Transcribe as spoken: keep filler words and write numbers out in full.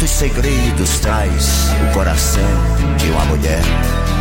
Quantos segredos traz o coração de uma mulher?